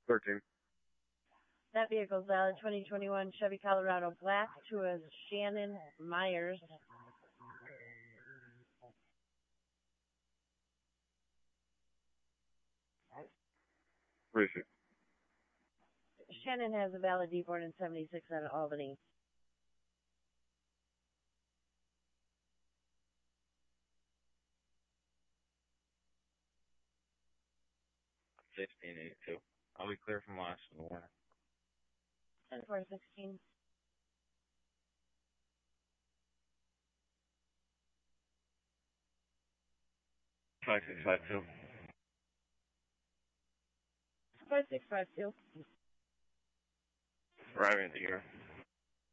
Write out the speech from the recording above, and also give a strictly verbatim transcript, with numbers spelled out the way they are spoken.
thirteen. That vehicle's valid. twenty twenty-one Chevy Colorado Black to a Shannon Myers. Appreciate it. Shannon has a valid D born in seventy-six out of Albany. sixteen eighty-two. I'll be clear from last in the morning. ten four sixteen. five six five two. five six five two. Arriving at the year.